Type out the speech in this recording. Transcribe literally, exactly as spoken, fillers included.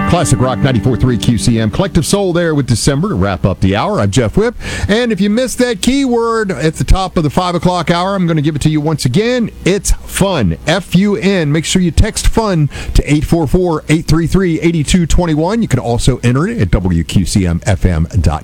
Classic Rock ninety-four point three Q C M. Collective Soul there with December to wrap up the hour. I'm Jeff Whip. And if you missed that keyword at the top of the five o'clock hour, I'm going to give it to you once again. It's fun. F U N. Make sure you text FUN to eight four four, eight three three, eight two two one. You can also enter it at W Q C M F M dot com.